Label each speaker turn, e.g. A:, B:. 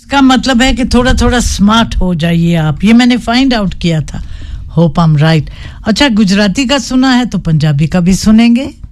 A: इसका मतलब है कि थोड़ा थोड़ा स्मार्ट हो जाइए आप, ये मैंने फाइंड आउट किया था. Hope I am right. अच्छा, गुजराती का सुना है तो पंजाबी का भी सुनेंगे.